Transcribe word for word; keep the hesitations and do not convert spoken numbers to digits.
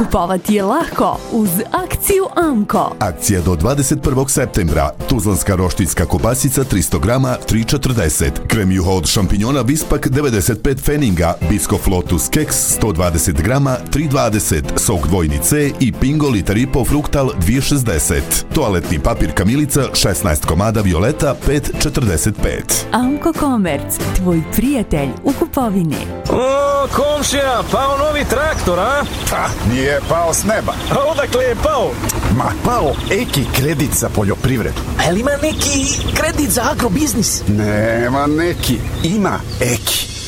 Kupovati je lako uz akciju Amko. Akcija do dvadeset prvog septembra. Tuzlanska roštiljska kobasica tristo grama tri četrdeset. Krem juho od šampinjona Vispak devedeset pet pfeninga. Biskof Lotus keks sto dvadeset grama tri dvadeset. Sok dvojni C i Pingo litar i po fruktal dvije šezdeset. Toaletni papir Kamilica šesnaest komada violeta pet četrdeset pet. Amko Komerc, tvoj prijatelj u kupovini. O, komšija, pao novi traktor, a? Pa, nije pao s neba. A odakle je pao? Ma, pao Eki kredit za poljoprivredu. A jel ima neki kredit za agrobiznis? Nema neki, ima Eki.